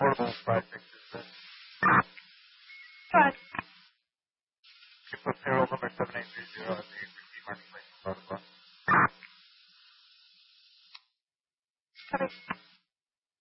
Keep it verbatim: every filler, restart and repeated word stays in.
Portable five six six. Right. You put payroll number seven eight three zero at the eight marketplace protocol. Copy.